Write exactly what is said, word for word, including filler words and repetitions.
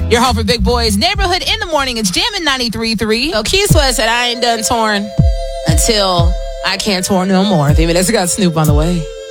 Your home for big boys. Neighborhood in the morning. It's jamming ninety-three point three. So Key Sweat said, I ain't done torn until I can't torn no more. Let's got Snoop on the way.